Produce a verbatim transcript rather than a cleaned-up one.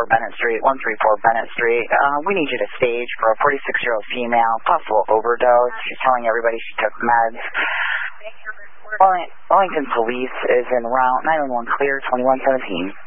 four Bennett Street, one three four Bennett Street. Uh, we need you to stage for a forty-six-year-old female, possible overdose. She's telling everybody she took meds. Wellington Police is en route, nine one one clear, twenty-one seventeen.